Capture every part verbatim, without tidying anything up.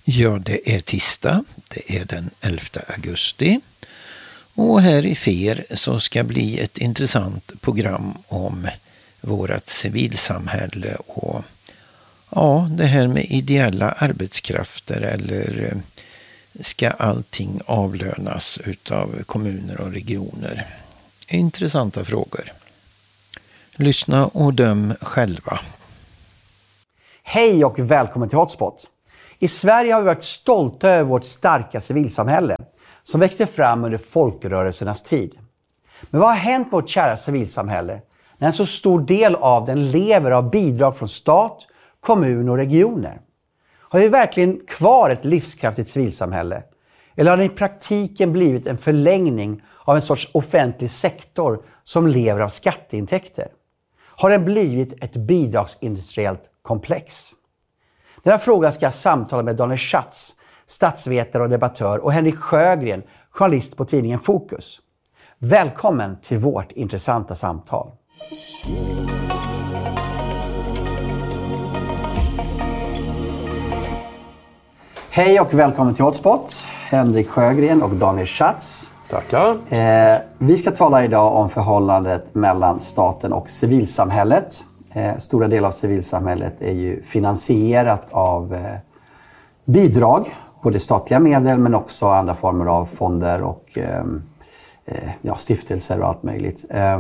Ja, det är tisdag. Det är den elfte augusti. Och här i F E R så ska bli ett intressant program om vårt civilsamhälle och ja, det här med ideella arbetskrafter, eller ska allting avlönas utav kommuner och regioner? Intressanta frågor. Lyssna och döm själva. Hej och välkommen till Hotspot. I Sverige har vi varit stolta över vårt starka civilsamhälle som växte fram under folkrörelsernas tid. Men vad har hänt med vårt kära civilsamhälle när en så stor del av den lever av bidrag från stat, kommun och regioner? Har vi verkligen kvar ett livskraftigt civilsamhälle? Eller har det i praktiken blivit en förlängning av en sorts offentlig sektor som lever av skatteintäkter? Har den blivit ett bidragsindustriellt komplex? Den här frågan ska jag samtala med Daniel Schatz, statsvetare och debattör, och Henrik Sjögren, journalist på tidningen Fokus. Välkommen till vårt intressanta samtal. Hej och välkommen till Hotspot, Henrik Sjögren och Daniel Schatz. Tackar. Eh, vi ska tala idag om förhållandet mellan staten och civilsamhället. Eh, stora delar av civilsamhället är ju finansierat av eh, bidrag, både statliga medel men också andra former av fonder och eh, eh, ja, stiftelser och allt möjligt. Eh,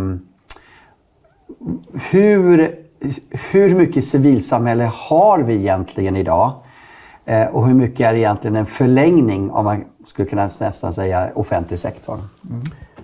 hur, hur mycket civilsamhälle har vi egentligen idag? Eh, och hur mycket är egentligen en förlängning, om man skulle kunna nästan säga, offentlig sektor? Mm.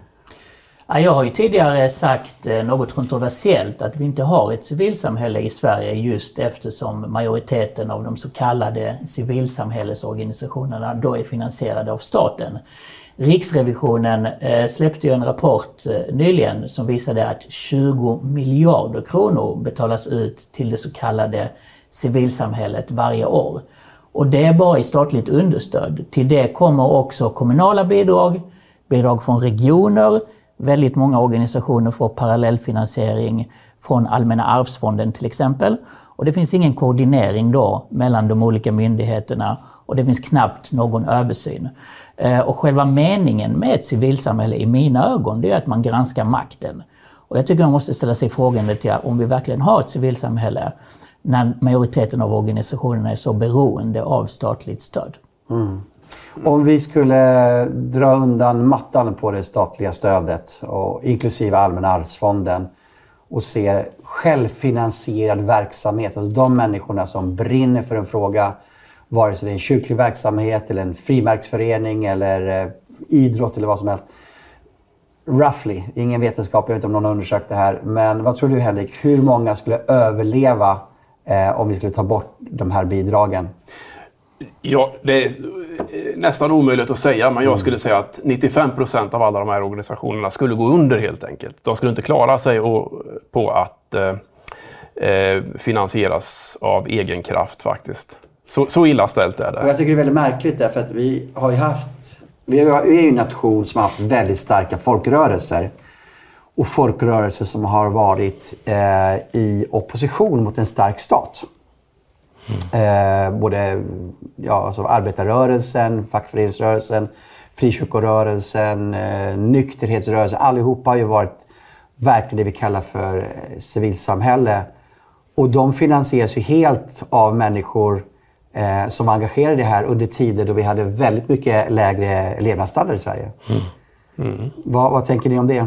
Ja, jag har ju tidigare sagt eh, något kontroversiellt att vi inte har ett civilsamhälle i Sverige, just eftersom majoriteten av de så kallade civilsamhällesorganisationerna då är finansierade av staten. Riksrevisionen eh, släppte ju en rapport eh, nyligen som visade att tjugo miljarder kronor betalas ut till det så kallade civilsamhället varje år. Och det är bara i statligt understöd. Till det kommer också kommunala bidrag, bidrag från regioner. Väldigt många organisationer får parallellfinansiering från Allmänna arvsfonden till exempel. Och det finns ingen koordinering då mellan de olika myndigheterna och det finns knappt någon översyn. Och själva meningen med ett civilsamhälle i mina ögon, det är att man granskar makten. Och jag tycker man måste ställa sig frågan till om vi verkligen har ett civilsamhälle när majoriteten av organisationerna är så beroende av statligt stöd. Mm. Om vi skulle dra undan mattan på det statliga stödet, och inklusive Allmänna arvsfonden, och se självfinansierad verksamhet, alltså de människorna som brinner för en fråga, vare sig det är en kyrklig verksamhet eller en frimärksförening eller eh, idrott eller vad som helst. Roughly, ingen vetenskap, jag vet inte om någon har undersökt det här, men vad tror du, Henrik, hur många skulle överleva eh, om vi skulle ta bort de här bidragen? Ja, det är nästan omöjligt att säga, men jag skulle säga att nittiofem procent av alla de här organisationerna skulle gå under helt enkelt. De skulle inte klara sig och, på att eh, finansieras av egen kraft faktiskt. Så, så illa ställt är det. Och jag tycker det är väldigt märkligt därför att vi har ju haft, vi är ju en nation som har haft väldigt starka folkrörelser. Och folkrörelser som har varit eh, i opposition mot en stark stat. Mm. Eh, både ja, alltså arbetarrörelsen, fackföreningsrörelsen, frikyrkorörelsen, eh, nykterhetsrörelsen. Allihopa har ju varit verkligen det vi kallar för eh, civilsamhälle. Och de finansieras ju helt av människor eh, som var engagerade i det här under tider då vi hade väldigt mycket lägre levnadsstandard i Sverige. Mm. Mm. Vad, vad tänker ni om det?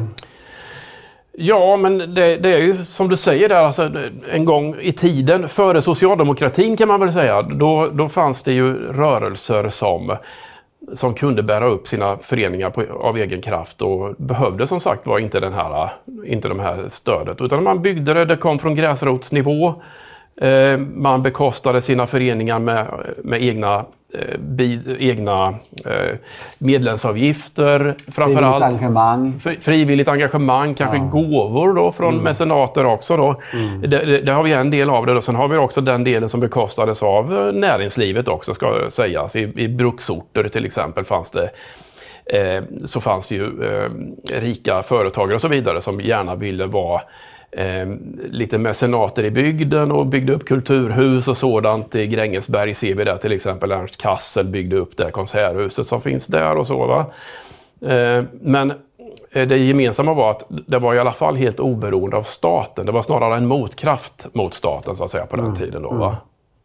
Ja, men det, det är ju som du säger där, alltså, en gång i tiden, före socialdemokratin kan man väl säga, då, då fanns det ju rörelser som, som kunde bära upp sina föreningar på, av egen kraft och behövde som sagt var inte, den här, inte de här stödet, utan man byggde det, det kom från gräsrotsnivå, eh, man bekostade sina föreningar med, med egna Bid, egna eh, medlemsavgifter, framförallt frivilligt engagemang, fri, frivilligt engagemang kanske ja. gåvor då från mm. mecenater också då. Mm. Det, det, det har vi en del av det då. Sen har vi också den delen som bekostades av näringslivet också, ska sägas. I, i bruksorter till exempel fanns det eh, så fanns det ju eh, rika företagare och så vidare som gärna ville vara eh, lite mecenater i bygden och byggde upp kulturhus och sådant. I Grängesberg ser vi där till exempel Ernst Kassel byggde upp det konserthuset som finns där och så, va. Eh, men det gemensamma var att det var i alla fall helt oberoende av staten. Det var snarare en motkraft mot staten så att säga på den mm. tiden då, va.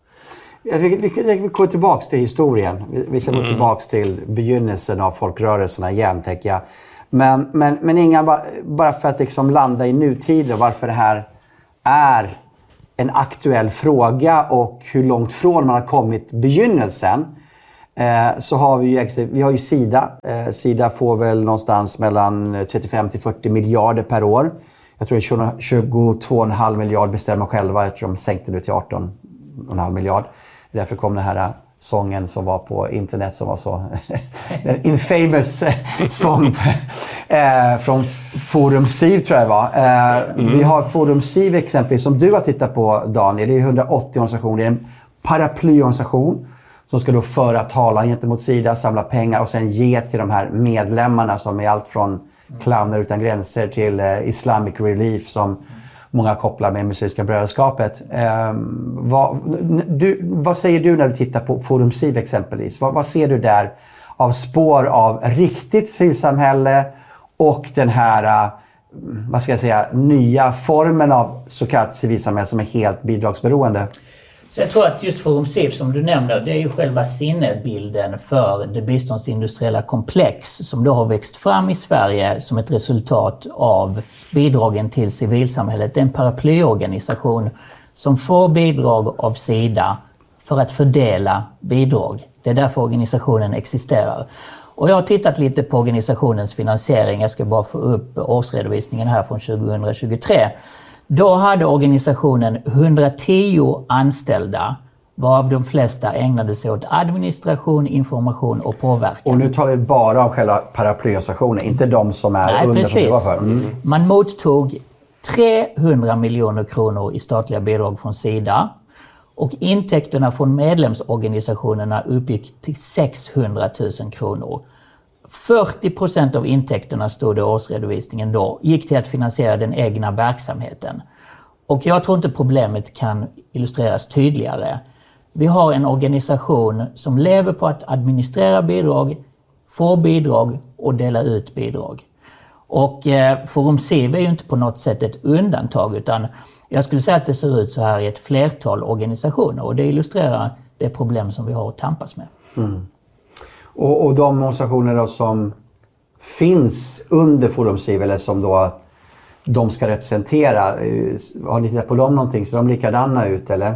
Vi, vi, vi går tillbaka till historien. Vi, vi ska gå mm. tillbaka till begynnelsen av folkrörelserna igen, tänker jag. Men, men, men Inga, bara, bara för att liksom landa i nutiden, varför det här är en aktuell fråga och hur långt från man har kommit begynnelsen, eh, så har vi ju, vi har ju Sida. Eh, Sida får väl någonstans mellan trettiofem till fyrtio miljarder per år. Jag tror det är tjugotvå komma fem miljard bestämmer själva. Jag tror de sänkte det till arton komma fem miljard. Därför kom den här sången som var på internet som var så en infamous sång eh, från Forum Siv, tror jag var. Eh, mm. Vi har Forum Siv exempelvis som du har tittat på, Daniel. Det är hundraåttio organisationer. Det är en paraplyorganisation som ska då föra talan gentemot Sida, samla pengar och sen ge till de här medlemmarna som är allt från Clowner utan gränser till eh, Islamic Relief som många kopplar med Muslimska brödraskapet. Eh, vad, du, vad säger du när du tittar på Forum Siv exempelvis? Vad, vad ser du där av spår av riktigt civilsamhälle och den här, vad ska jag säga, nya formen av så kallat civilsamhälle som är helt bidragsberoende? Så jag tror att just Forum Siv som du nämner, det är ju själva sinnebilden för det biståndsindustriella komplex som då har växt fram i Sverige som ett resultat av bidragen till civilsamhället. Det är en paraplyorganisation som får bidrag av Sida för att fördela bidrag. Det är därför organisationen existerar. Och jag har tittat lite på organisationens finansiering. Jag ska bara få upp årsredovisningen här från tjugohundratjugotre. Då hade organisationen hundratio anställda, varav de flesta ägnade sig åt administration, information och påverkan. Och nu talar vi bara om själva paraplyorganisationen, inte de som är Nej, under precis. som det var för. Mm. Man mottog trehundra miljoner kronor i statliga bidrag från Sida och intäkterna från medlemsorganisationerna uppgick till sexhundratusen kronor. fyrtio procent av intäkterna, stod det i årsredovisningen då, gick till att finansiera den egna verksamheten. Och jag tror inte problemet kan illustreras tydligare. Vi har en organisation som lever på att administrera bidrag, få bidrag och dela ut bidrag. Och eh, Forum Siv är ju inte på något sätt ett undantag, utan jag skulle säga att det ser ut så här i ett flertal organisationer. Och det illustrerar det problem som vi har att tampas med. Mm. Och, och de organisationer då som finns under Forum Siv eller som då de ska representera, har ni tittat på dem någonting? Ser de likadana ut eller?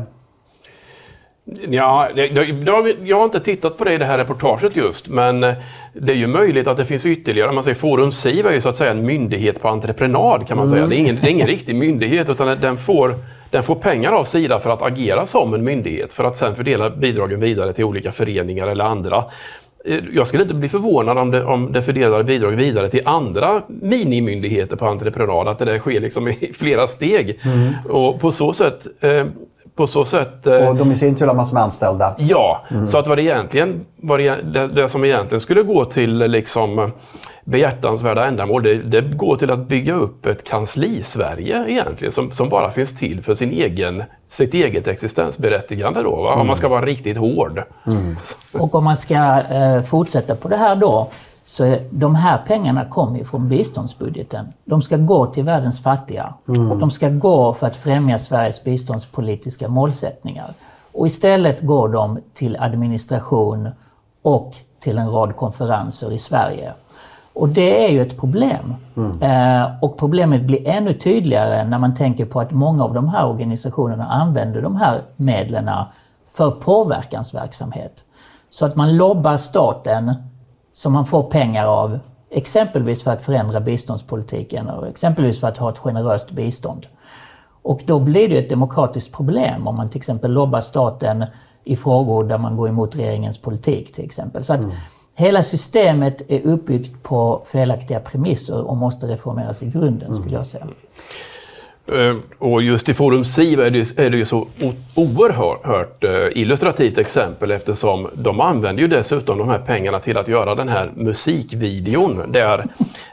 Ja, det, det, jag har inte tittat på det i det här reportaget just, men det är ju möjligt att det finns ytterligare. Man säger Forum Siv är ju så att säga en myndighet på entreprenad, kan man mm. säga. Det är, ingen, det är ingen riktig myndighet, utan den får, den får pengar av Sida för att agera som en myndighet, för att sen fördela bidragen vidare till olika föreningar eller andra. Jag skulle inte bli förvånad om det, om det fördelar bidrag vidare till andra minimyndigheter på entreprenad, att det där sker liksom i flera steg. Mm. Och på så sätt... Eh, På så sätt, och de i sin tur har massor med anställda. Ja, mm. så att vad det egentligen, vad det, det, det som egentligen skulle gå till liksom behjärtansvärda ändamål, det, det går till att bygga upp ett kansli-Sverige egentligen, som, som bara finns till för sin egen, sitt eget existensberättigande då, va? Mm. Om man ska vara riktigt hård. Mm. Och om man ska eh, fortsätta på det här då, så de här pengarna kommer ju från biståndsbudgeten. De ska gå till världens fattiga. Mm. Och de ska gå för att främja Sveriges biståndspolitiska målsättningar. Och istället går de till administration och till en rad konferenser i Sverige. Och det är ju ett problem. Mm. Eh, och problemet blir ännu tydligare när man tänker på att många av de här organisationerna använder de här medlen för påverkansverksamhet. Så att man lobbar staten som man får pengar av, exempelvis för att förändra biståndspolitiken och exempelvis för att ha ett generöst bistånd. Och då blir det ett demokratiskt problem om man till exempel lobbar staten i frågor där man går emot regeringens politik till exempel. Så att mm. hela systemet är uppbyggt på felaktiga premisser och måste reformeras i grunden, mm. skulle jag säga. Och just i Forum Siv är det, är det ju så oerhört illustrativt exempel, eftersom de använder ju dessutom de här pengarna till att göra den här musikvideon där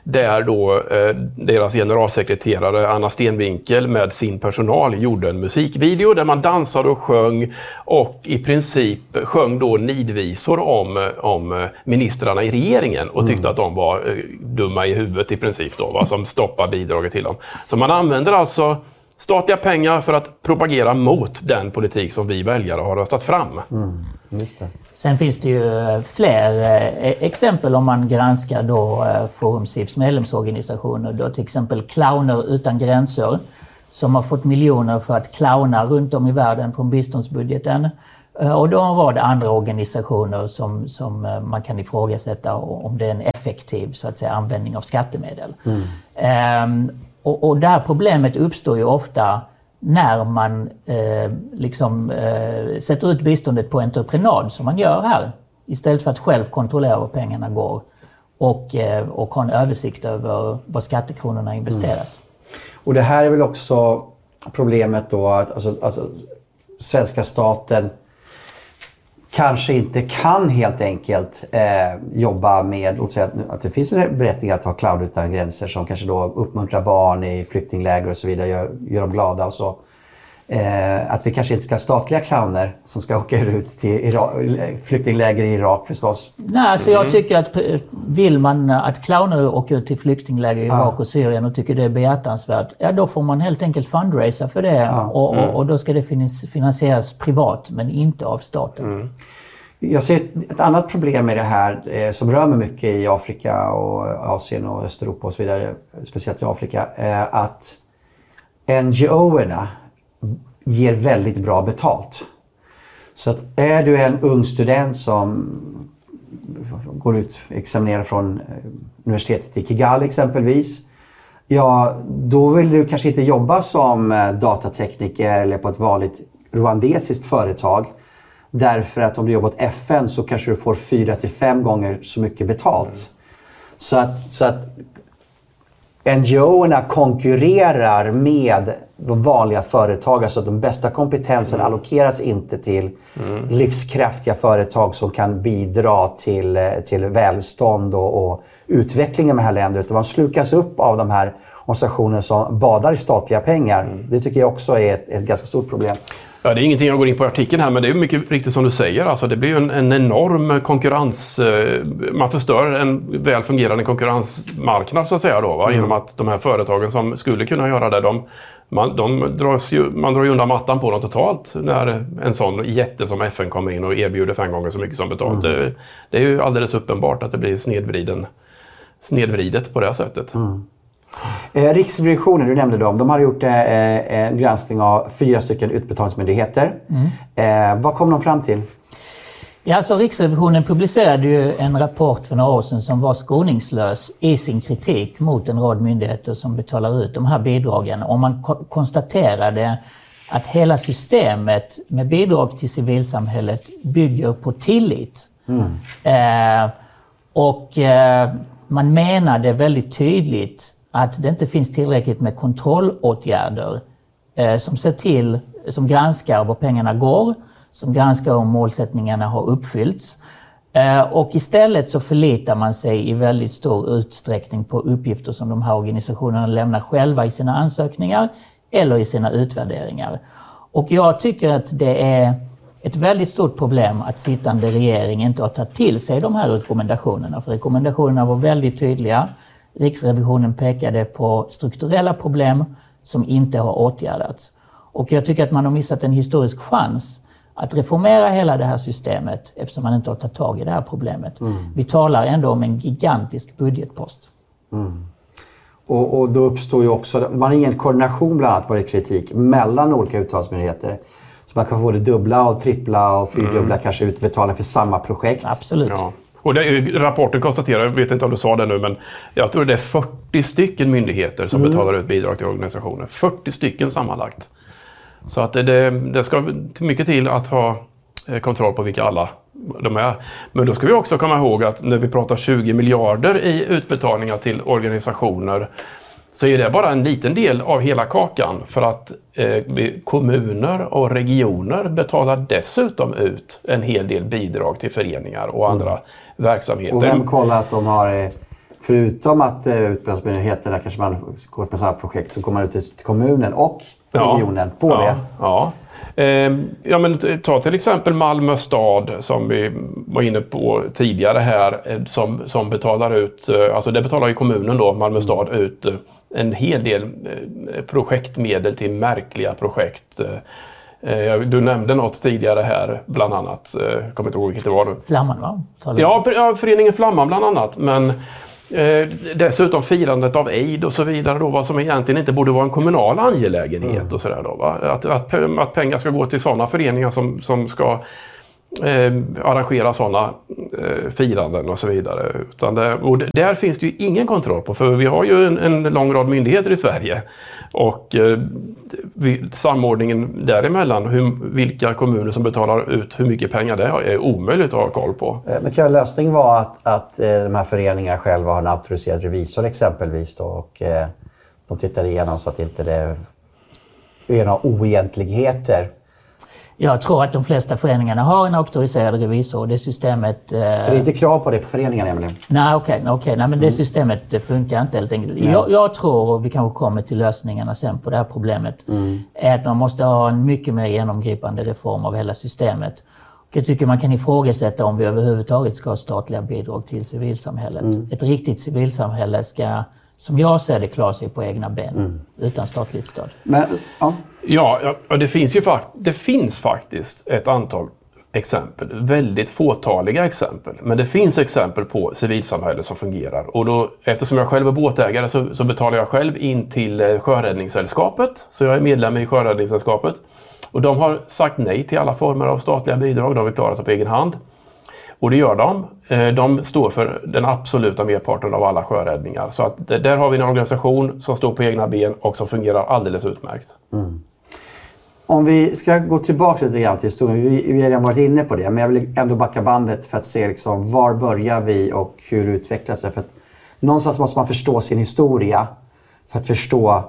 där då eh, deras generalsekreterare Anna Stenvinkel med sin personal gjorde en musikvideo där man dansade och sjöng och i princip sjöng då nidvisor om, om ministrarna i regeringen och tyckte mm. att de var eh, dumma i huvudet i princip då, va, som stoppar bidraget till dem. Så man använder alltså statliga pengar för att propagera mot den politik som vi väljare har röstat fram. Mm, just det. Sen finns det ju fler eh, exempel om man granskar då eh, Forum SIFs medlemsorganisationer. Då till exempel Clowner utan gränser som har fått miljoner för att clowna runt om i världen från biståndsbudgeten. Eh, och då en rad andra organisationer som, som eh, man kan ifrågasätta om det är en effektiv så att säga, användning av skattemedel. Mm. Eh, Och, och det här problemet uppstår ju ofta när man eh, liksom, eh, sätter ut biståndet på entreprenad som man gör här. Istället för att själv kontrollera var pengarna går och, eh, och ha en översikt över var skattekronorna investeras. Mm. Och det här är väl också problemet då att alltså, alltså, svenska staten kanske inte kan helt enkelt eh, jobba med, låt säga att, att det finns en berättigning att ha Clown utan gränser som kanske då uppmuntrar barn i flyktingläger och så vidare, gör, gör dem glada och så. Eh, att vi kanske inte ska ha statliga clowner som ska åka ut till Irak, flyktingläger i Irak förstås. Nej, alltså jag tycker att vill man att clowner åker ut till flyktingläger i Irak ja. och Syrien och tycker det är behjärtansvärt, ja då får man helt enkelt fundraisa för det ja. och, och, och då ska det finansieras privat men inte av staten. Mm. Jag ser ett, ett annat problem med det här eh, som rör mig mycket i Afrika och Asien och Östeuropa och så vidare, speciellt i Afrika, eh, att N G O-erna ger väldigt bra betalt. Så att är du en ung student som går ut examinerar från universitetet i Kigali exempelvis, ja då vill du kanske inte jobba som datatekniker eller på ett vanligt rwandesiskt företag. Därför att om du jobbar åt F N så kanske du får fyra till fem gånger så mycket betalt. Mm. Så att, så att N G O-erna konkurrerar med de vanliga företagen så att de bästa kompetensen mm. allokeras inte till mm. livskraftiga företag som kan bidra till, till välstånd och, och utvecklingen med det här landet. Utan man slukas upp av de här organisationerna som badar i statliga pengar. Mm. Det tycker jag också är ett, ett ganska stort problem. Ja, det är ingenting jag går in på i artikeln här, men det är mycket riktigt som du säger. Alltså, det blir ju en, en enorm konkurrens. Man förstör en väl fungerande konkurrensmarknad så att säga då, va? Mm. Genom att de här företagen som skulle kunna göra det, de, man, de dras ju, man drar ju undan mattan på dem totalt när en sån jätte som F N kommer in och erbjuder fem gånger så mycket som betalt. Mm. Det, det är ju alldeles uppenbart att det blir snedvriden, snedvridet på det här sättet. Mm. Eh, Riksrevisionen, du nämnde dem, de har gjort eh, en granskning av fyra stycken utbetalningsmyndigheter. Mm. Eh, vad kom de fram till? Ja, alltså Riksrevisionen publicerade ju en rapport för några år sedan som var skoningslös i sin kritik mot en rad myndigheter som betalar ut de här bidragen. Och man ko- konstaterade att hela systemet med bidrag till civilsamhället bygger på tillit. Mm. Eh, och eh, man menade väldigt tydligt att det inte finns tillräckligt med kontrollåtgärder eh, som ser till, som granskar var pengarna går, som granskar om målsättningarna har uppfyllts. Eh, och istället så förlitar man sig i väldigt stor utsträckning på uppgifter som de här organisationerna lämnar själva i sina ansökningar eller i sina utvärderingar. Och jag tycker att det är ett väldigt stort problem att sittande regering inte har tagit till sig de här rekommendationerna. För rekommendationerna var väldigt tydliga. Riksrevisionen pekade på strukturella problem som inte har åtgärdats. Och jag tycker att man har missat en historisk chans att reformera hela det här systemet eftersom man inte har tagit tag i det här problemet. Mm. Vi talar ändå om en gigantisk budgetpost. Mm. Och, och då uppstår ju också, man har ingen koordination bland annat varit kritik mellan olika uttalsmyndigheter. Så man kan få det dubbla och trippla och fyrdubbla mm. kanske utbetalning för samma projekt. Absolut. Ja. Och det, rapporten konstaterar, jag vet inte om du sa det nu, men jag tror det är fyrtio stycken myndigheter som mm. betalar ut bidrag till organisationer. fyrtio stycken sammanlagt. Så att det, det, det ska mycket till att ha kontroll på vilka alla de är. Men då ska vi också komma ihåg att när vi pratar tjugo miljarder i utbetalningar till organisationer så är det bara en liten del av hela kakan, för att eh, kommuner och regioner betalar dessutom ut en hel del bidrag till föreningar och andra mm. verksamheter. Och vem kollar att de har förutom att uh, utbyggnadsmyndigheterna kanske man går med samma projekt, så kommer man ut till kommunen och regionen ja, på ja, det. Ja. Eh, ja, men ta till exempel Malmö stad som vi var inne på tidigare här, som, som betalar ut, alltså det betalar ju kommunen då, Malmö stad, ut en hel del projektmedel till märkliga projekt. Du nämnde något tidigare här, bland annat. Jag kommer inte ihåg vilket det var. Flamman, va? Ja, ja, föreningen Flamman bland annat. Men eh, dessutom firandet av Eid och så vidare då, vad som egentligen inte borde vara en kommunal angelägenhet mm. och sådär då, va? Att, att, att pengar ska gå till sådana föreningar som, som ska eh, arrangera sådana eh, firanden och så vidare. Utan det, och där finns det ju ingen kontroll på, för vi har ju en, en lång rad myndigheter i Sverige. Och eh, vi, samordningen däremellan, hur, vilka kommuner som betalar ut hur mycket pengar det är, är omöjligt att ha koll på. Men kan lösningen vara att, att eh, de här föreningarna själva har en auktoriserad revisor exempelvis då, och eh, de tittar igenom så att inte det är några oegentligheter? Jag tror att de flesta föreningarna har en auktoriserad revisor och det systemet... Eh... För det är inte krav på det på föreningarna, Emelie? Nej, okej. Okay, okay. Nej, men det systemet funkar inte helt enkelt. Jag, jag tror, och vi kanske kommer till lösningarna sen på det här problemet, mm. är att man måste ha en mycket mer genomgripande reform av hela systemet. Och jag tycker man kan ifrågasätta om vi överhuvudtaget ska ha statliga bidrag till civilsamhället. Mm. Ett riktigt civilsamhälle ska, som jag ser det, klara sig på egna ben mm. utan statligt stöd. Men, ja. Ja, ja, det finns ju fakt- det finns faktiskt ett antal exempel, väldigt fåtaliga exempel, men det finns exempel på civilsamhälle som fungerar. Och då, eftersom jag själv är båtägare så, så betalar jag själv in till Sjöräddningssällskapet, så jag är medlem i Sjöräddningssällskapet. Och de har sagt nej till alla former av statliga bidrag, de vill klara sig på egen hand. Och det gör de. De står för den absoluta merparten av alla sjöräddningar. Så att där har vi en organisation som står på egna ben och som fungerar alldeles utmärkt. Mm. Om vi ska gå tillbaka lite grann till historien, vi, vi har redan varit inne på det, men jag vill ändå backa bandet för att se liksom, var börjar vi och hur utvecklas det. För att någonstans måste man förstå sin historia för att förstå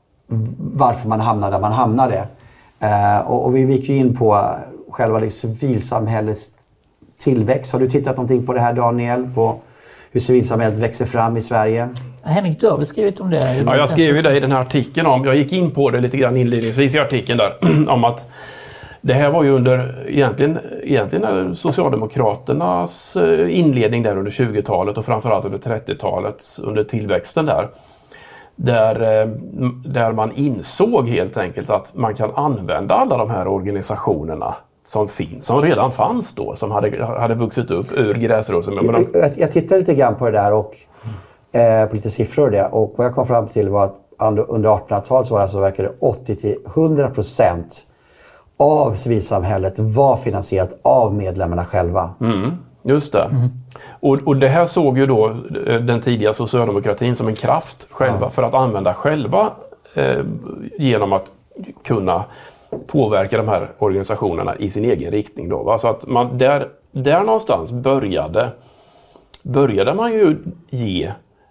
varför man hamnade där man hamnade. Uh, och, och vi gick ju in på själva det civilsamhällets tillväxt. Har du tittat någonting på det här, Daniel, på hur civilsamhället växer fram i Sverige? Henrik, du har väl skrivit om det? Ja, jag skrev ju det i den här artikeln om, jag gick in på det lite grann inledningsvis i artikeln där, om att det här var ju under egentligen, egentligen Socialdemokraternas inledning där under tjugotalet och framförallt under trettiotalet, under tillväxten där. Där, där man insåg helt enkelt att man kan använda alla de här organisationerna som finns, som redan fanns då, som hade, hade vuxit upp ur gräsroten. Men de... jag, jag tittade lite grann på det där och eh, på lite siffror det, och vad jag kom fram till var att under artonhundratalet så var det alltså verkade åttio till hundra procent av civilsamhället var finansierat av medlemmarna själva. Mm, just det. Mm. Och, och det här såg ju då den tidiga socialdemokratin som en kraft själva ja. för att använda själva eh, genom att kunna påverka de här organisationerna i sin egen riktning då, va? Så att man där, där någonstans började, började man ju ge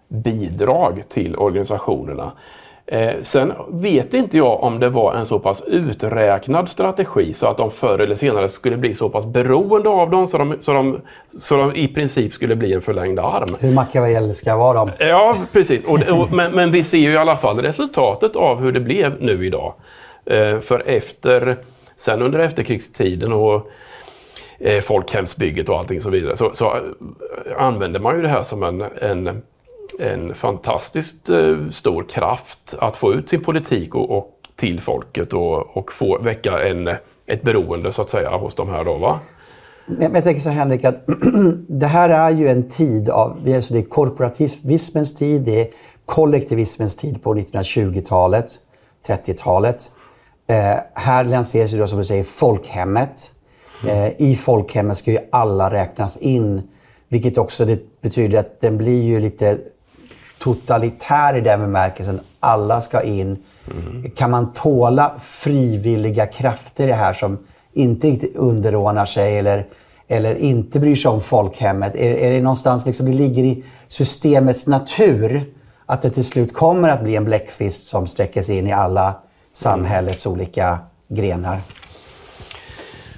bidrag till organisationerna. Eh, sen vet inte jag om det var en så pass uträknad strategi så att de förr eller senare skulle bli så pass beroende av dem så de, så de, så de i princip skulle bli en förlängd arm. Hur machiavelliska var de? Ja, precis. Och, och, men, men vi ser ju i alla fall resultatet av hur det blev nu idag. Eh, för efter, sen under efterkrigstiden och eh, folkhemsbygget och allting så vidare så, så använder man ju det här som en, en, en fantastiskt eh, stor kraft att få ut sin politik och, och till folket och, och få väcka en, ett beroende så att säga hos de här då, va? Men jag tänker så, Henrik, att det här är ju en tid av, det är, så det är korporativismens tid, det är kollektivismens tid på nittonhundratjugotalet, trettiotalet. Eh, här lanseras ju då, som du säger, folkhemmet. Eh, I folkhemmet ska ju alla räknas in, vilket också det betyder att den blir ju lite totalitär i den bemärkelsen. Alla ska in. Mm. Kan man tåla frivilliga krafter i det här som inte riktigt underordnar sig eller, eller inte bryr sig om folkhemmet? Är, är det någonstans liksom, det ligger i systemets natur att det till slut kommer att bli en bläckfisk som sträcker sig in i alla samhällets olika grenar?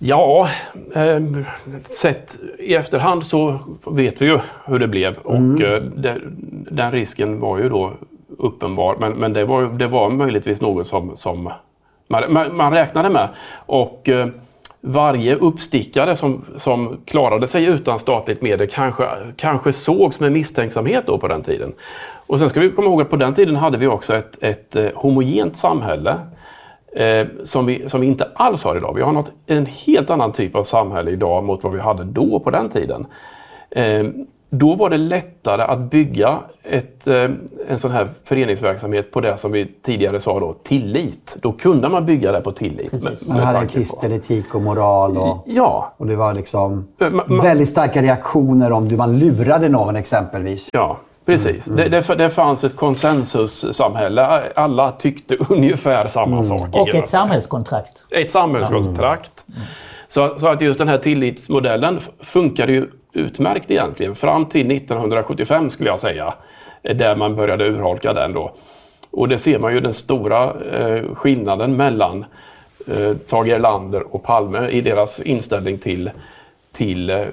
Ja, eh, sett i efterhand så vet vi ju hur det blev. Mm. Och eh, det, den risken var ju då uppenbar. Men, men det, var, det var möjligtvis något som, som man, man, man räknade med. Och eh, varje uppstickare som, som klarade sig utan statligt medel kanske, kanske sågs med misstänksamhet då på den tiden. Och sen ska vi komma ihåg att på den tiden hade vi också ett, ett eh, homogent samhälle. Eh, som, vi, som vi inte alls har idag. Vi har något, en helt annan typ av samhälle idag mot vad vi hade då på den tiden. Eh, då var det lättare att bygga ett, eh, en sån här föreningsverksamhet på det som vi tidigare sa då, tillit. Då kunde man bygga det på tillit. Med, man hade en kristen etik och moral. Och, ja. och det var liksom man, man, väldigt starka reaktioner om du man lurade någon exempelvis. Ja. Precis. Mm, mm. Det, det, det fanns ett konsensussamhälle. Alla tyckte ungefär samma mm. sak. Och ett samhällskontrakt. Ett samhällskontrakt. Mm. Så, så att just den här tillitsmodellen funkade ju utmärkt egentligen. Fram till nittonhundrasjuttiofem skulle jag säga. Där man började urholka den då. Och det ser man ju den stora eh, skillnaden mellan eh, Tage Erlander och Palme i deras inställning till till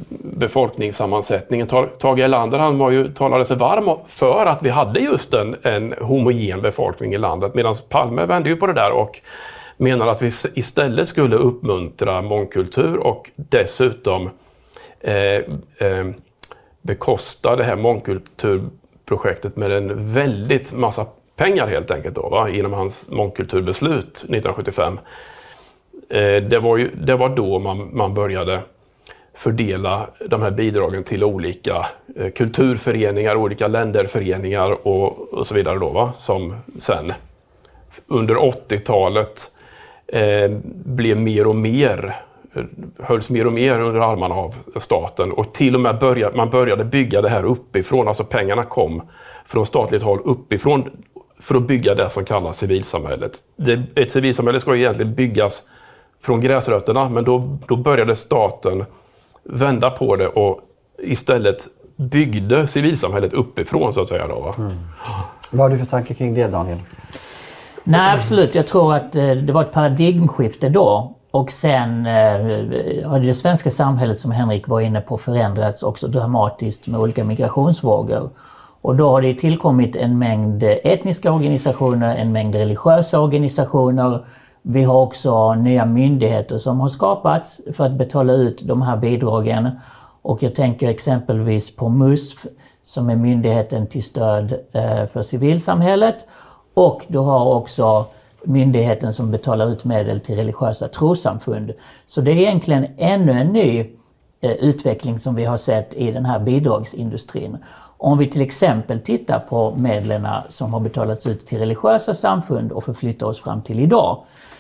befolkningssammansättningen. Tage Erlander han var ju, talade sig varm för att vi hade just en, en homogen befolkning i landet, medan Palme vände ju på det där och menar att vi istället skulle uppmuntra mångkultur och dessutom eh, eh, bekosta det här mångkulturprojektet med en väldigt massa pengar helt enkelt då, va? Inom hans mångkulturbeslut nittonhundrasjuttiofem. Eh, det, var ju, det var då man, man började fördela de här bidragen till olika eh, kulturföreningar, olika länderföreningar och, och så vidare då, va? Som sen under åttiotalet eh, blev mer och mer, hölls mer och mer under armarna av staten och till och med började, man började bygga det här uppifrån, alltså pengarna kom från statligt håll uppifrån för att bygga det som kallas civilsamhället. Det, ett civilsamhälle ska ju egentligen byggas från gräsrötterna, men då, då började staten vända på det och istället byggde civilsamhället uppifrån så att säga. Då, va? Mm. Vad har du för tankar kring det, Daniel? Nej, absolut. Jag tror att eh, det var ett paradigmskifte då. Och sen eh, har det svenska samhället, som Henrik var inne på, förändrats också dramatiskt med olika migrationsvågor. Och då har det tillkommit en mängd etniska organisationer, en mängd religiösa organisationer. Vi har också nya myndigheter som har skapats för att betala ut de här bidragen. Och jag tänker exempelvis på M U S F som är myndigheten till stöd för civilsamhället. Och du har också myndigheten som betalar ut medel till religiösa trossamfund. Så det är egentligen ännu en ny utveckling som vi har sett i den här bidragsindustrin. Om vi till exempel tittar på medlen som har betalats ut till religiösa samfund och förflyttar oss fram till idag.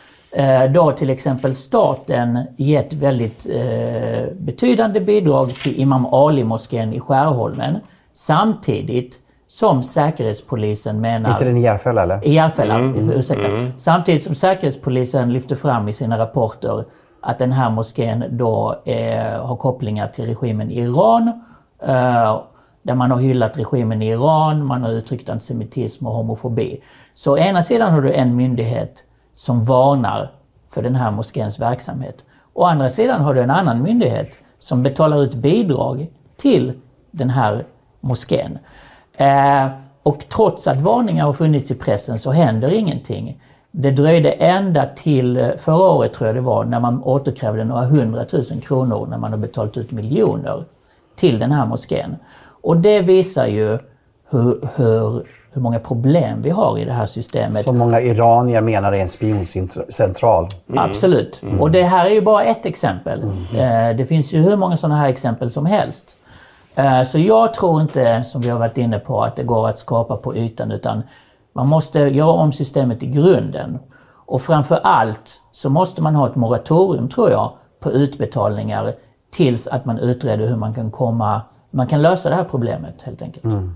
Då har till exempel staten gett väldigt eh, betydande bidrag till Imam Ali-moskén i Skärholmen, samtidigt som Säkerhetspolisen menar... Inte den i Järfälla eller? I Järfälla, mm, ursäkta. Mm. Samtidigt som Säkerhetspolisen lyfter fram i sina rapporter att den här moskén då eh, har kopplingar till regimen i Iran. Eh, där man har hyllat regimen i Iran, man har uttryckt antisemitism och homofobi. Så å ena sidan har du en myndighet som varnar för den här moskéns verksamhet. Å andra sidan har du en annan myndighet som betalar ut bidrag till den här moskén. Eh, och trots att varningar har funnits i pressen så händer ingenting. Det dröjde ända till förra året, tror jag det var, när man återkrävde några hundratusen kronor när man har betalat ut miljoner till den här moskén. Och det visar ju hur, hur, hur många problem vi har i det här systemet. Som många iranier menar är en spioncentral. Mm. Absolut. Mm. Och det här är ju bara ett exempel. Mm. Det finns ju hur många sådana här exempel som helst. Så jag tror inte, som vi har varit inne på, att det går att skapa på ytan, utan man måste göra om systemet i grunden. Och framför allt så måste man ha ett moratorium, tror jag, på utbetalningar tills att man utreder hur man kan komma, man kan lösa det här problemet helt enkelt. Mm.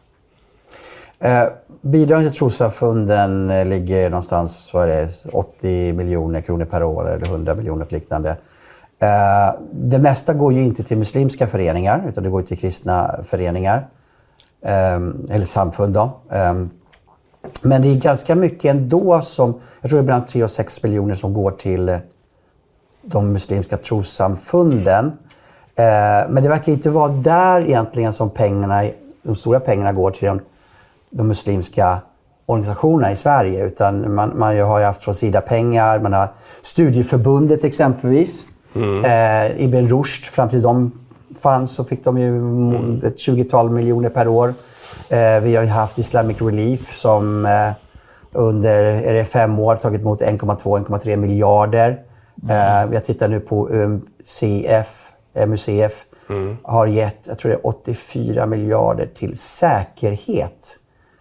Eh, bidrag till trossamfunden ligger någonstans, vad är det, åttio miljoner kronor per år eller hundra miljoner liknande. Eh, det mesta går ju inte till muslimska föreningar, utan det går till kristna föreningar. Eh, eller samfund då. Eh, men det är ganska mycket ändå som, jag tror det är bland tre och sex miljoner som går till de muslimska trossamfunden. Eh, men det verkar inte vara där egentligen som pengarna, de stora pengarna går till de, de muslimska organisationerna i Sverige. Utan man, man har ju haft från Sida pengar, man har Studieförbundet exempelvis. Mm. Eh, Ibn Rushd, fram till de fanns så fick de ju mm. ett tjugotal miljoner per år. Eh, vi har ju haft Islamic Relief som eh, under är det fem år tagit emot en komma två till en komma tre miljarder. Mm. Eh, jag tittar nu på M C F, M U C F mm. har gett, jag tror det är åttiofyra miljarder till säkerhet.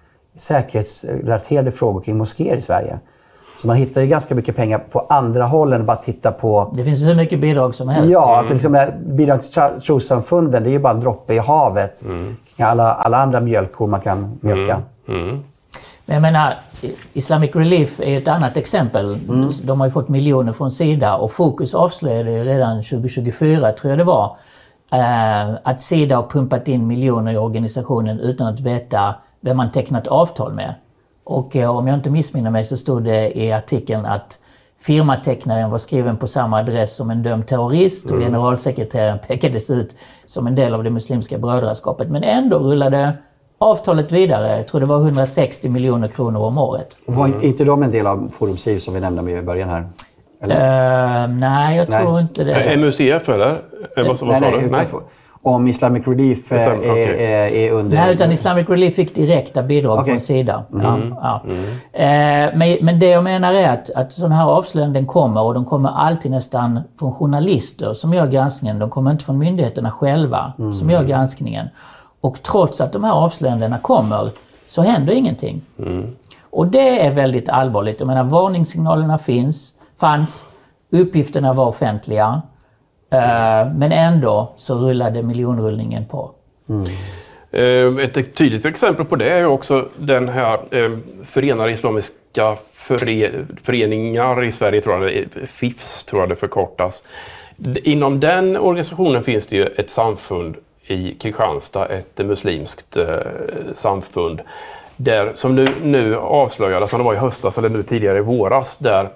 Säkerhetsrelaterade frågor kring moskéer i Sverige. Så man hittar ju ganska mycket pengar på andra håll än bara titta på... Det finns hur mycket bidrag som helst. Ja, mm. liksom, bidrag till trossamfunden, det är ju bara en droppe i havet. Mm. Alla, alla andra mjölkkor man kan mjölka. Mm. Mm. Men jag menar, Islamic Relief är ett annat exempel. Mm. De har ju fått miljoner från Sida och Fokus avslöjade ju redan tjugo tjugofyra, tror jag det var, eh, att Sida har pumpat in miljoner i organisationen utan att veta vem man tecknat avtal med. Och eh, om jag inte missminner mig så stod det i artikeln att firmatecknaren var skriven på samma adress som en dömd terrorist och mm. generalsekreteraren pekades ut som en del av det muslimska brödraskapet. Men ändå rullade avtalet vidare. Jag tror det var hundrasextio miljoner kronor om året. Mm. Var inte de en del av Forum Civ som vi nämnde med i början här? Uh, nej, jag tror nej. inte det. M U C F eller? Vad som nej, sa nej, du? Nej. Om Islamic Relief är, Islam, okay. är, är under... Nej, utan Islamic Relief fick direkta bidrag okay. från Sida. Mm. Ja, ja. Mm. Eh, men, men det jag menar är att, att sådana här avslöjanden kommer, och de kommer alltid nästan från journalister som gör granskningen. De kommer inte från myndigheterna själva mm. som gör granskningen. Och trots att de här avslöjandena kommer så händer ingenting. Mm. Och det är väldigt allvarligt. Jag menar, varningssignalerna finns, fanns, uppgifterna var offentliga. Mm. Men ändå så rullade miljonrullningen på. Mm. Ett tydligt exempel på det är också den här Förenade Islamiska Föreningar i Sverige, tror jag det, F I F S tror jag det förkortas. Inom den organisationen finns det ju ett samfund i Kristianstad, ett muslimskt samfund där, som nu, nu avslöjades, som det var i höstas eller nu tidigare i våras, där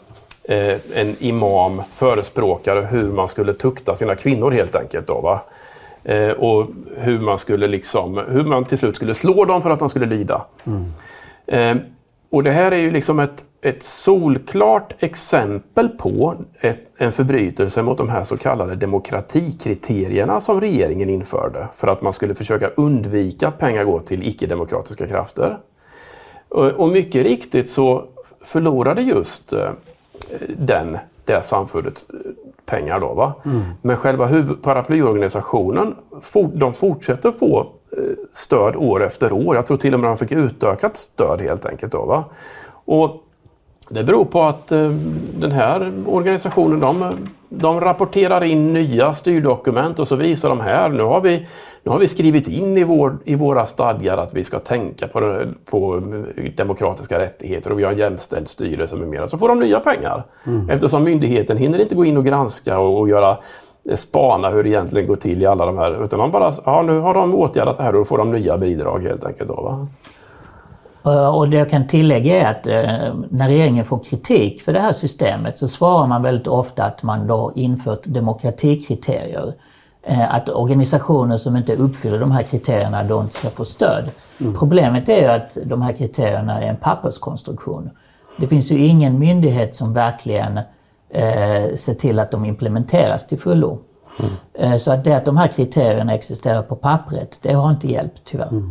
en imam förespråkade hur man skulle tukta sina kvinnor helt enkelt då, va? Eh, och hur man skulle liksom, hur man till slut skulle slå dem för att de skulle lyda. Mm. Eh, och det här är ju liksom ett, ett solklart exempel på ett, en förbrytelse mot de här så kallade demokratikriterierna som regeringen införde för att man skulle försöka undvika att pengar går till icke-demokratiska krafter. Och, och mycket riktigt så förlorade just eh, den, det samfundet pengar då, va? Mm. Men själva huvud, paraplyorganisationen for, de fortsätter få stöd år efter år. Jag tror till och med de fick utökat stöd helt enkelt då, va? Och det beror på att eh, den här organisationen de, de rapporterar in nya styrdokument och så visar de här. Nu har vi, nu har vi skrivit in i, vår, i våra stadgar att vi ska tänka på, på demokratiska rättigheter och vi har en jämställd styrelse med mera. Så får de nya pengar. Mm. Eftersom myndigheten hinner inte gå in och granska och, och göra spana hur det egentligen går till i alla de här. Utan de bara, ja nu har de åtgärdat det här och då får de nya bidrag helt enkelt då, va? Och det jag kan tillägga är att eh, när regeringen får kritik för det här systemet så svarar man väldigt ofta att man då infört demokratikriterier. Eh, att organisationer som inte uppfyller de här kriterierna då inte ska få stöd. Mm. Problemet är ju att de här kriterierna är en papperskonstruktion. Det finns ju ingen myndighet som verkligen eh, ser till att de implementeras till fullo. Mm. Eh, så att det att de här kriterierna existerar på pappret, det har inte hjälpt tyvärr. Mm.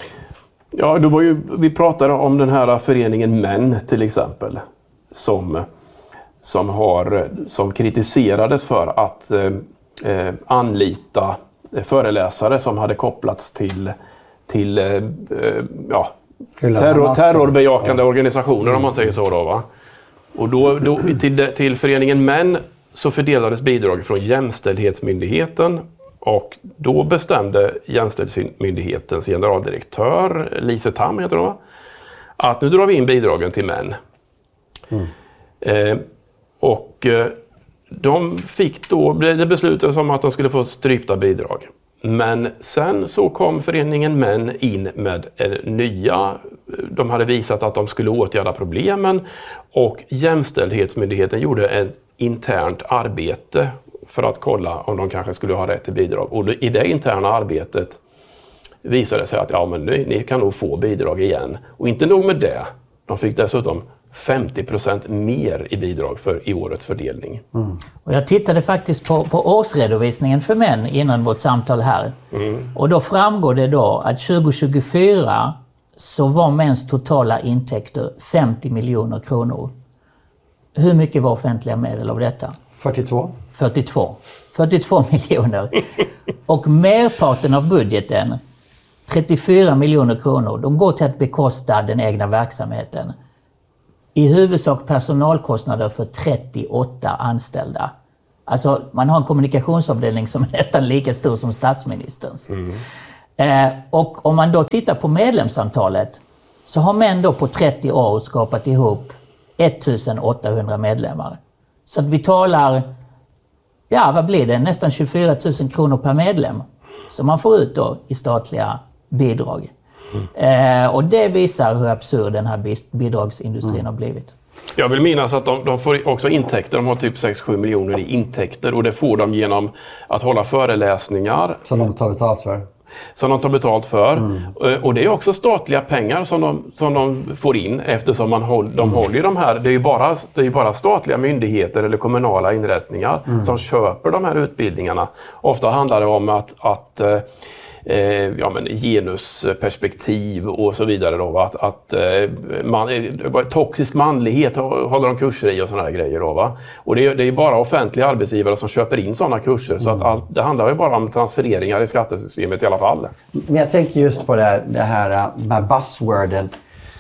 Ja, då var ju, vi pratade om den här föreningen Män till exempel som, som, har, som kritiserades för att eh, anlita föreläsare som hade kopplats till, till eh, ja, terror, terrorbejakande organisationer om man säger så då, va? Och då, då till, till föreningen Män så fördelades bidrag från Jämställdhetsmyndigheten. Och då bestämde Jämställdhetsmyndighetens generaldirektör, Lise Tam heter hon, att nu drar vi in bidragen till Män. Mm. Eh, och eh, de fick då, det beslutades om att de skulle få strypta bidrag. Men sen så kom föreningen Män in med nya, de hade visat att de skulle åtgärda problemen, och Jämställdhetsmyndigheten gjorde ett internt arbete för att kolla om de kanske skulle ha rätt till bidrag. Och i det interna arbetet visade det sig att ja, men ni, ni kan nog få bidrag igen. Och inte nog med det, de fick dessutom femtio procent mer i bidrag för i årets fördelning. Mm. Och jag tittade faktiskt på, på årsredovisningen för Män innan vårt samtal här. Mm. Och då framgår det då att tjugo tjugofyra så var Mäns totala intäkter femtio miljoner kronor. Hur mycket var offentliga medel av detta? fyrtiotvå. fyrtiotvå. fyrtiotvå miljoner. Och merparten av budgeten, trettiofyra miljoner kronor, de går till att bekosta den egna verksamheten. I huvudsak personalkostnader för trettioåtta anställda. Alltså man har en kommunikationsavdelning som är nästan lika stor som statsministerns. Mm. Eh, och om man då tittar på medlemsantalet så har Män då på trettio år skapat ihop ettusen åttahundra medlemmar. Så att vi talar, ja vad blir det, nästan tjugofyra tusen kronor per medlem som man får ut då i statliga bidrag. Mm. Eh, och det visar hur absurd den här bidragsindustrin mm. har blivit. Jag vill minnas att de, de får också intäkter, de har typ sex sju miljoner i intäkter, och det får de genom att hålla föreläsningar. Som de tar betalt för. Som de tar betalt för. Mm. Och det är också statliga pengar som de, som de får in, eftersom man håll, de mm. håller de här, det är ju bara, det är ju bara statliga myndigheter eller kommunala inrättningar mm. som köper de här utbildningarna. Ofta handlar det om att, att eh, ja, men genusperspektiv och så vidare då, att, att eh, man, toxisk manlighet håller de kurser i och såna här grejer då, va? Och det är, det är bara offentliga arbetsgivare som köper in sådana kurser, mm. så att allt, det handlar ju bara om transfereringar i skattesystemet i alla fall. Men jag tänker just på det här, det här med buzzworden.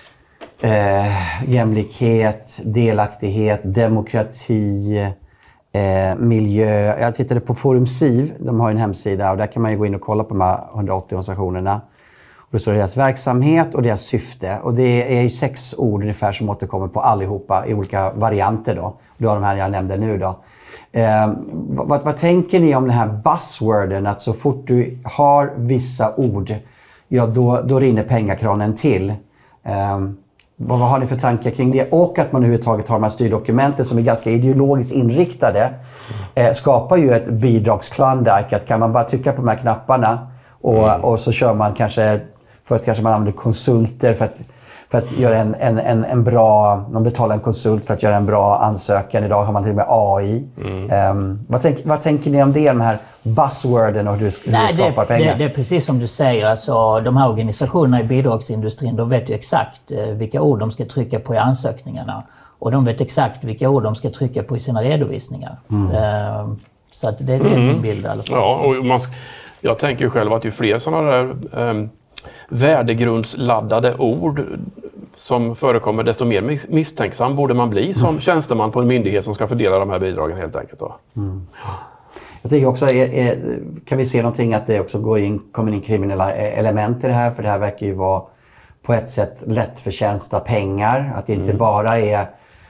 Eh, jämlikhet, delaktighet, demokrati, eh, miljö. Jag tittade på Forum Siv, de har en hemsida och där kan man ju gå in och kolla på de här hundraåttio organisationerna. Och det står deras verksamhet och deras syfte. Och det är ju sex ord ungefär som återkommer på allihopa i olika varianter då. Du har de här jag nämnde nu då. Eh, vad, vad tänker ni om den här buzzworden, att så fort du har vissa ord, ja då, då rinner pengakranen till. Eh, vad, vad har ni för tankar kring det? Och att man överhuvudtaget har de här styrdokumenten som är ganska ideologiskt inriktade eh, skapar ju ett bidragsklondike, att kan man bara trycka på de här knapparna och, mm. och så kör man kanske, för att kanske man använder konsulter för att För att göra en, en, en, en bra, de betalar en konsult för att göra en bra ansökan. Idag har man till och med A I. Mm. Um, vad, tänk, vad tänker ni om det, de här buzzworden och hur du, hur Nej, du skapar det, pengar? Det, det är precis som du säger. Alltså, de här organisationerna i bidragsindustrin, de vet ju exakt eh, vilka ord de ska trycka på i ansökningarna. Och de vet exakt vilka ord de ska trycka på i sina redovisningar. Mm. Uh, så att det, det är mm. min bild i alla fall. Ja, och man, jag tänker ju själv att ju fler sådana där um, värdegrundsladdade ord som förekommer, desto mer misstänksam borde man bli som mm. tjänsteman på en myndighet som ska fördela de här bidragen helt enkelt. Då. Mm. Jag tycker också, är, är, kan vi se någonting att det också går in, kommer in kriminella element i det här? För det här verkar ju vara på ett sätt lättförtjänsta pengar. Att det inte mm. bara är,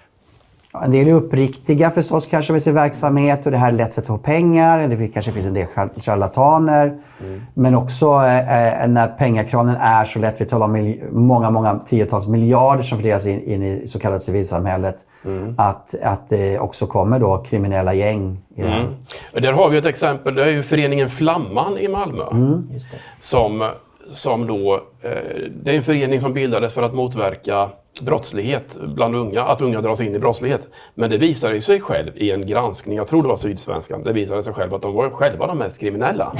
en del är uppriktiga förstås kanske med sin verksamhet och det här är lätt sätt att få pengar. Det kanske finns en del charlataner. Mm. Men också eh, när pengakranen är så lätt, vi talar om mil- många, många tiotals miljarder som fördelas in, in i så kallat civilsamhället. Mm. Att, att det också kommer då kriminella gäng i det här. Mm. Där har vi ett exempel, det är ju föreningen Flamman i Malmö. Mm. Just det. Som, som då, eh, det är en förening som bildades för att motverka brottslighet bland unga, att unga dras in i brottslighet. Men det visade sig själv i en granskning, jag tror det var Sydsvenskan, det visade sig själv att de var själva de mest kriminella.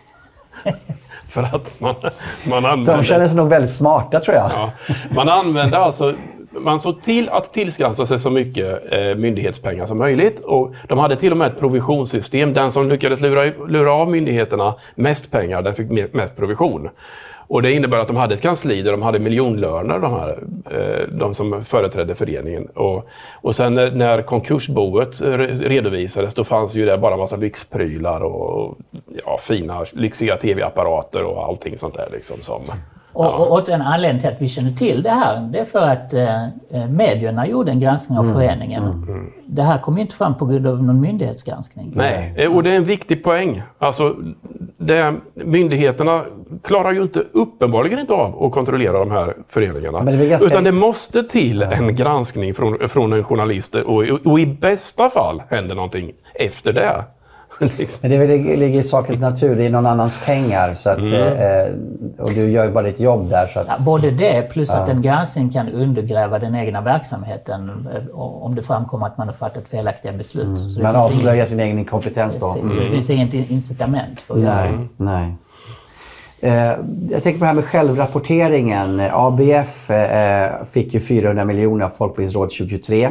För att man, man använde... De känner sig nog väldigt smarta, tror jag. Ja, man använde alltså, man såg till att tillskansa sig så mycket eh, myndighetspengar som möjligt. Och de hade till och med ett provisionssystem. Den som lyckades lura, lura av myndigheterna mest pengar, den fick mest provision. Och det innebär att de hade ett kansli där de hade miljonlöner, de, här, eh, de som företrädde föreningen. Och, och sen när, när konkursboet redovisades, då fanns ju där bara en massa lyxprylar och ja, fina, lyxiga tv-apparater och allting sånt där. Liksom, som, ja. och, och, och en anledning till att vi känner till det här, det är för att eh, medierna gjorde en granskning av mm. föreningen. Mm. Det här kom inte fram på grund av någon myndighetsgranskning. Nej, och det är en viktig poäng. Alltså, det, myndigheterna klarar ju inte, uppenbarligen inte av att kontrollera de här föreningarna. Men det ganska... Utan det måste till en granskning från, från en journalist och, och i bästa fall händer någonting efter det. Men det ligger i sakens natur, det är någon annans pengar så att, mm. eh, och du gör ju bara ditt jobb där. Så att, ja, både det plus ja. att en granskning kan undergräva den egna verksamheten om det framkommer att man har fattat felaktiga beslut. Mm. Så man avslöjar ingen... sin egen inkompetens då. Mm. Så det finns inget incitament för att nej, nej. Eh, jag tänker på det här med självrapporteringen. A B F eh, fick ju fyrahundra miljoner av Folkbildningsrådet tjugohundratjugotre.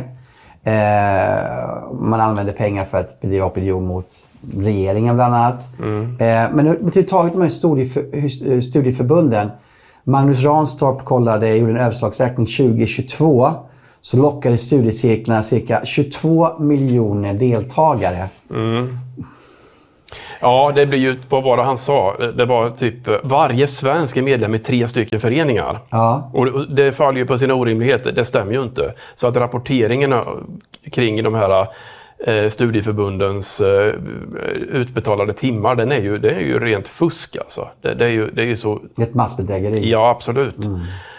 Eh, man använde pengar för att bedriva opinion mot regeringen bland annat. Mm. Eh, men överhuvudtaget de här studieför, studieförbunden. Magnus Ranstorp kollade, gjorde en överslagsräkning tjugohundratjugotvå. Så lockade studiecirklarna cirka tjugotvå miljoner deltagare. Mm. Ja, det blir ju, vad var det han sa? Det var typ varje svensk är medlem i tre stycken föreningar. Ja. Och det faller ju på sina orimligheter, det stämmer ju inte. Så att rapporteringen kring de här eh, studieförbundens eh, utbetalade timmar, den är ju, det är ju rent fusk alltså. Det, det är ju, det är ju så... Ett massbedrägeri. Ja, absolut. Mm.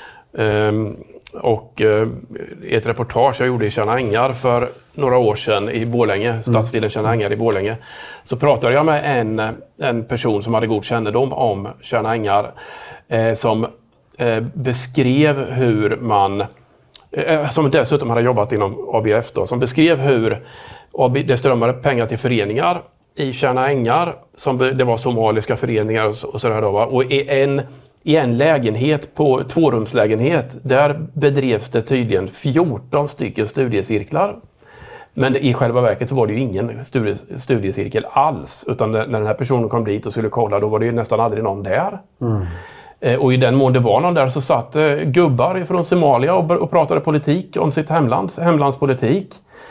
Um, och uh, ett reportage jag gjorde i Tjärna Ängar för några år sedan i Borlänge, stadsdelen Tjärna Ängar i Borlänge, så pratade jag med en, en person som hade god kännedom om Tjärna Ängar eh, som eh, beskrev hur man, eh, som dessutom hade jobbat inom A B F då, som beskrev hur det strömmade pengar till föreningar i Tjärna Ängar, som det var somaliska föreningar och, och sådär då, va? Och i en I en lägenhet, på tvårumslägenhet, där bedrevs det tydligen fjorton stycken studiecirklar. Men i själva verket så var det ju ingen studie, studiecirkel alls. Utan när den här personen kom dit och skulle kolla, då var det ju nästan aldrig någon där. Mm. Eh, och i den mån det var någon där så satt eh, gubbar från Somalia och, och pratade politik om sitt hemland, hemlandspolitik.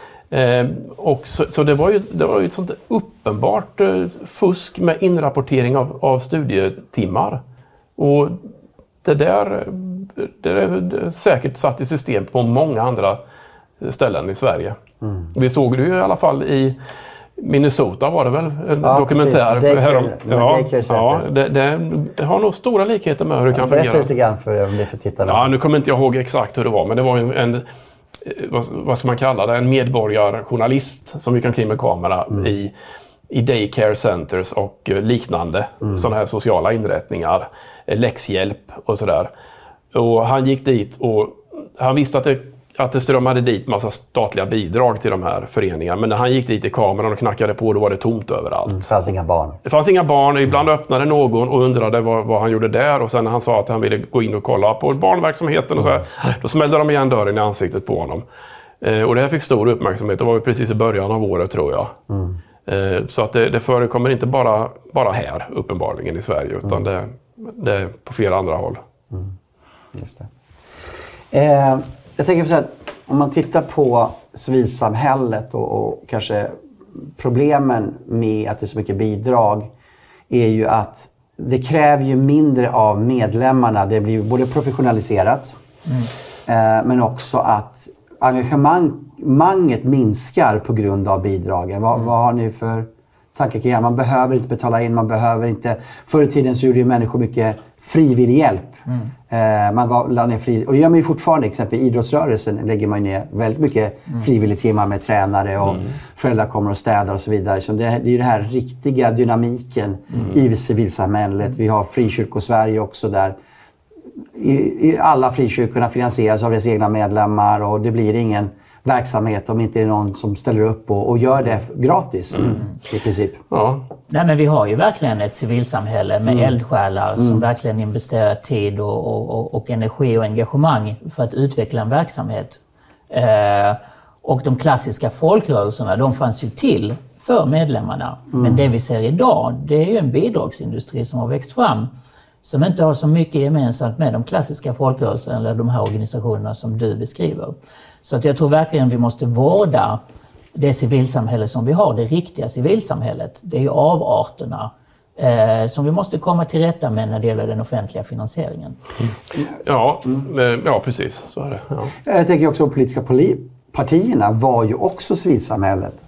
Eh, och så, så det var ju, det var ju ett sånt uppenbart eh, fusk med inrapportering av, av studietimmar. Och det där det är säkert satt i system på många andra ställen i Sverige. Mm. Vi såg det ju i alla fall i Minnesota, var det väl en ja, dokumentär. Precis. Daycare, ja, ja, det, det, det har nog stora likheter med hur det kan berätta fungera. Berätta lite grann för, om det för tittarna. Ja, nu kommer inte jag ihåg exakt hur det var, men det var en, en vad, vad ska man kalla det, en medborgarjournalist som gick omkring med kamera mm. i, i daycare centers och liknande mm. sådana här sociala inrättningar, läxhjälp och sådär. Och han gick dit och han visste att det, att det strömmade dit massa statliga bidrag till de här föreningarna. Men när han gick dit i kameran och knackade på, då var det tomt överallt. Mm, det fanns inga barn. Det fanns inga barn. Ibland mm. öppnade någon och undrade vad, vad han gjorde där. Och sen när han sa att han ville gå in och kolla på barnverksamheten och så här, mm. då smällde de igen dörren i ansiktet på honom. Eh, och det här fick stor uppmärksamhet. Det var ju precis i början av året, tror jag. Mm. Eh, så att det, det förekommer inte bara, bara här, uppenbarligen i Sverige, utan mm. det, det är på flera andra håll. Mm. Just det. Eh, jag tänker på så här, om man tittar på civilsamhället och, och kanske problemen med att det är så mycket bidrag, är ju att det kräver ju mindre av medlemmarna. Det blir både professionaliserat mm. eh, men också att engagemanget minskar på grund av bidragen. Vad, mm. vad har ni för tankar kring det? Man behöver inte betala in, man behöver inte... Förr i tiden så gjorde ju människor mycket frivillig hjälp. Mm. Eh, man gav, la ner fri, och det gör man ju fortfarande, exempelvis i idrottsrörelsen lägger man ner väldigt mycket mm. frivillig timmar med tränare och mm. föräldrar kommer och städar och så vidare. Så det, det är ju den här riktiga dynamiken mm. i civilsamhället. Vi har Frikyrkosverige också där i, i alla frikyrkorna finansieras av deras egna medlemmar och det blir ingen verksamhet om inte är någon som ställer upp och, och gör det gratis mm. i princip. Ja. Nej, men vi har ju verkligen ett civilsamhälle med mm. eldsjälar mm. som verkligen investerar tid och, och, och energi och engagemang för att utveckla en verksamhet. Eh, och de klassiska folkrörelserna, de fanns ju till för medlemmarna. Mm. Men det vi ser idag, det är ju en bidragsindustri som har växt fram som inte har så mycket gemensamt med de klassiska folkrörelserna eller de här organisationerna som du beskriver. Så att jag tror verkligen vi måste vårda det civilsamhälle som vi har, det riktiga civilsamhället. Det är ju avarterna eh, som vi måste komma till rätta med när det gäller den offentliga finansieringen. Mm. Ja, mm. ja, precis. Så är det. Ja. Jag tänker också på politiska poli- partierna var ju också civilsamhället.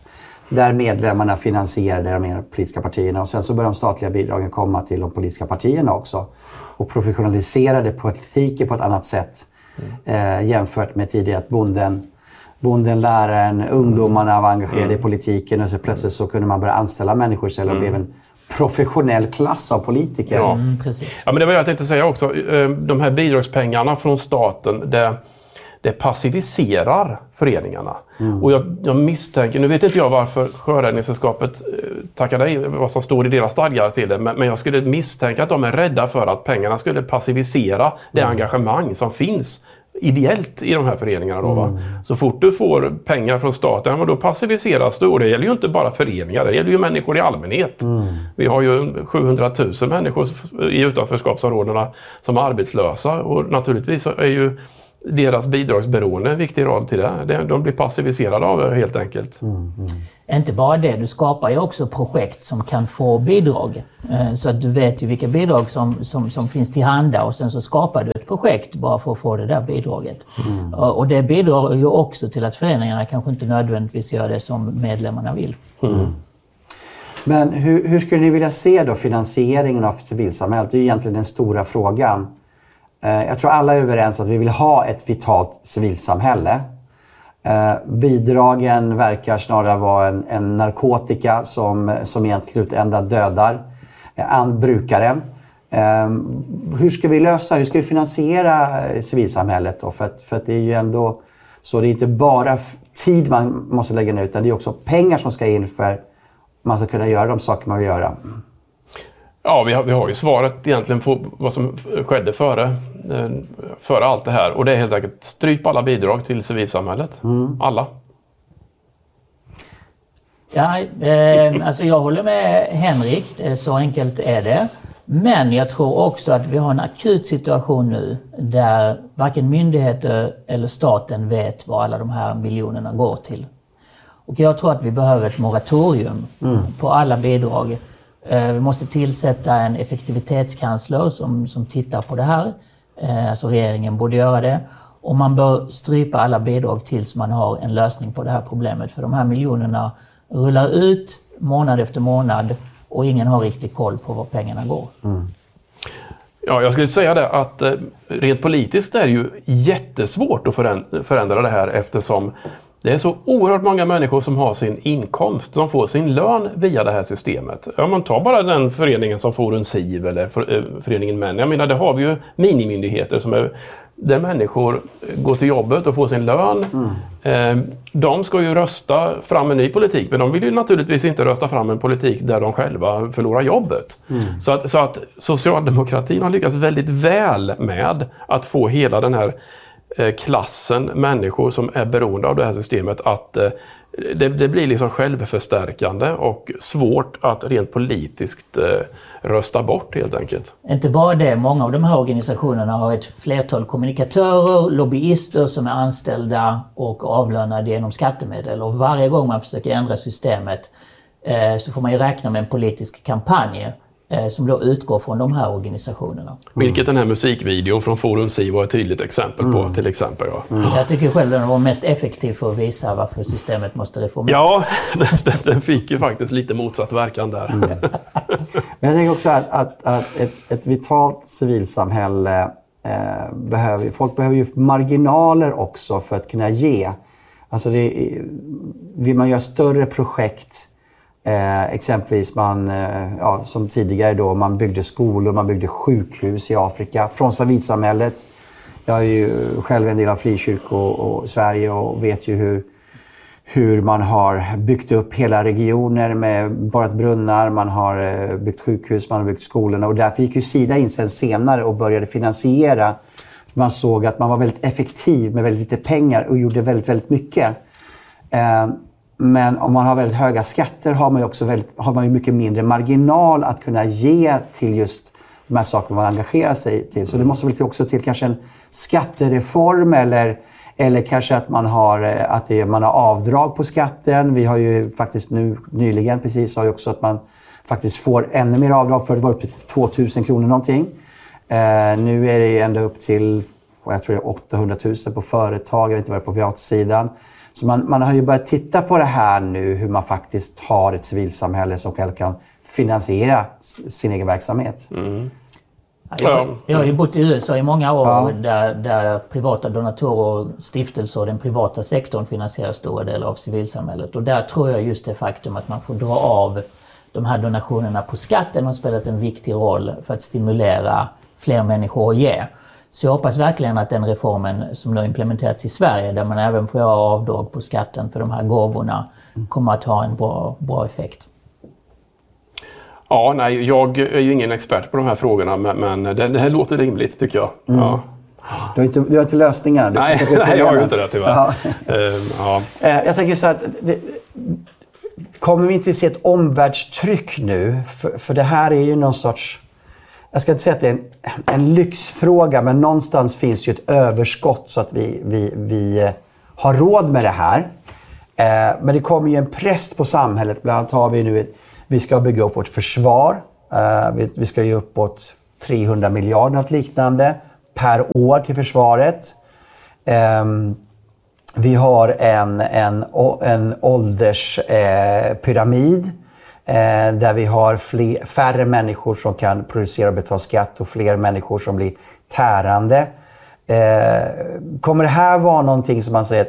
där medlemmarna finansierade de politiska partierna. Och sen så började de statliga bidragen komma till de politiska partierna också. Och professionaliserade politiken på ett annat sätt mm. eh, jämfört med tidigare att bonden, bonden, läraren, ungdomarna var engagerade mm. i politiken. Och så plötsligt så kunde man börja anställa människor istället och mm. blev en professionell klass av politiker. Ja. Mm, precis. Ja, men det var jag tänkte säga också. De här bidragspengarna från staten, det, det passiviserar föreningarna. Mm. Och jag, jag misstänker, nu vet inte jag varför Sjöräddningssällskapet tackar dig, vad som står i deras stadgar till det, men, men jag skulle misstänka att de är rädda för att pengarna skulle passivisera det mm. engagemang som finns ideellt i de här föreningarna då, va? Mm. Så fort du får pengar från staten, då passiviseras du, och det gäller ju inte bara föreningar, det gäller ju människor i allmänhet. Mm. Vi har ju sjuhundratusen människor i utanförskapsområdena som är arbetslösa, och naturligtvis är ju deras bidragsberoende en viktig roll till det. De blir passiviserade av det helt enkelt. Mm. Mm. Inte bara det, du skapar ju också projekt som kan få bidrag. Så att du vet ju vilka bidrag som, som, som finns till handa, och sen så skapar du ett projekt bara för att få det där bidraget. Mm. Och det bidrar ju också till att föreningarna kanske inte nödvändigtvis gör det som medlemmarna vill. Mm. Men hur, hur skulle ni vilja se då finansieringen av civilsamhället? Det är egentligen den stora frågan. Jag tror alla är överens att vi vill ha ett vitalt civilsamhälle. Bidragen verkar snarare vara en, en narkotika som, som egentligen slutända dödar and brukaren. Hur ska vi lösa, hur ska vi finansiera civilsamhället då? För att, för att det är ju ändå så, det är inte bara tid man måste lägga ner, utan det är också pengar som ska in för att man ska kunna göra de saker man vill göra. Ja, vi har, vi har ju svaret egentligen på vad som skedde före, före allt det här. Och det är helt enkelt stryp alla bidrag till civilsamhället. Mm. Alla. Ja, eh, alltså jag håller med Henrik, så enkelt är det. Men jag tror också att vi har en akut situation nu där varken myndigheter eller staten vet vad alla de här miljonerna går till. Och jag tror att vi behöver ett moratorium mm. på alla bidrag. Vi måste tillsätta en effektivitetskansler som, som tittar på det här. Alltså regeringen borde göra det. Och man bör strypa alla bidrag tills man har en lösning på det här problemet. För de här miljonerna rullar ut månad efter månad och ingen har riktigt koll på var pengarna går. Mm. Ja, jag skulle säga det att rent politiskt är det ju jättesvårt att förändra det här, eftersom det är så oerhört många människor som har sin inkomst, som får sin lön via det här systemet. Om man tar bara den föreningen som Forum Civ eller föreningen Män. Jag menar, det har vi ju minimyndigheter som är, där människor går till jobbet och får sin lön. Mm. De ska ju rösta fram en ny politik, men de vill ju naturligtvis inte rösta fram en politik där de själva förlorar jobbet. Mm. Så, att, så att socialdemokratin har lyckats väldigt väl med att få hela den här klassen människor som är beroende av det här systemet att eh, det, det blir liksom självförstärkande och svårt att rent politiskt eh, rösta bort helt enkelt. Inte bara det, många av de här organisationerna har ett flertal kommunikatörer, lobbyister som är anställda och avlönade genom skattemedel, och varje gång man försöker ändra systemet eh, så får man ju räkna med en politisk kampanj som då utgår från de här organisationerna. Mm. Vilket den här musikvideon från Forum Civ var ett tydligt exempel på, mm. till exempel. Ja. Mm. Jag tycker själv den var mest effektiv för att visa varför systemet måste reformeras. Ja, den, den fick ju faktiskt lite motsatt verkan där. Mm. Men jag tänker också att, att, att ett, ett vitalt civilsamhälle eh, behöver, folk behöver ju marginaler också för att kunna ge. Alltså det, vill man göra större projekt, Eh, exempelvis man, eh, ja, som tidigare då, man byggde skolor, man byggde sjukhus i Afrika från civilsamhället. Jag är ju själv en del av frikyrkor och, och Sverige och vet ju hur, hur man har byggt upp hela regioner med borrat brunnar, man har eh, byggt sjukhus, man har byggt skolorna, och därför gick ju Sida in sen senare och började finansiera. Man såg att man var väldigt effektiv med väldigt lite pengar och gjorde väldigt, väldigt mycket. Eh, Men om man har väldigt höga skatter har man ju också väldigt, har man ju mycket mindre marginal att kunna ge till just de här sakerna man engagerar sig till. Så det måste väl också till kanske en skattereform, eller, eller kanske att man har, att det, man har avdrag på skatten. Vi har ju faktiskt nu nyligen precis har ju också att man faktiskt får ännu mer avdrag, för det var upp till tvåtusen kronor någonting. Eh, nu är det ända upp till, jag tror det är åttahundratusen på företag, jag vet inte vad det är på privatsidan. Så man, man har ju börjat titta på det här nu, hur man faktiskt har ett civilsamhälle som själv kan finansiera sin egen verksamhet. Mm. Jag, jag har ju bott i U S A i många år ja. där, där privata donatorer och stiftelser och den privata sektorn finansierar stora delar av civilsamhället. Och där tror jag just det faktum att man får dra av de här donationerna på skatten har spelat en viktig roll för att stimulera fler människor att ge. Så jag hoppas verkligen att den reformen som nu implementerats i Sverige, där man även får göra avdrag på skatten för de här gåvorna, kommer att ha en bra, bra effekt. Ja, nej, jag är ju ingen expert på de här frågorna, men, men det, det här låter rimligt tycker jag. Mm. Ja. Du har inte, du har inte lösningar? Du nej, nej jag har ju inte det tyvärr. Ja. Uh, ja. Jag tänker så att det, kommer vi inte se ett omvärldstryck nu? För, för det här är ju någon sorts, jag ska inte säga att det är en, en lyxfråga, men någonstans finns ju ett överskott så att vi, vi, vi har råd med det här. Eh, men det kommer ju en press på samhället. Bland annat har vi nu ett, vi ska bygga upp vårt försvar. Eh, vi, vi ska ge uppåt trehundra miljarder något liknande per år till försvaret. Eh, vi har en, en, en ålderspyramid. Eh, eh, där vi har fler, färre människor som kan producera och betala skatt och fler människor som blir tärande. Eh, kommer det här vara någonting som man säger att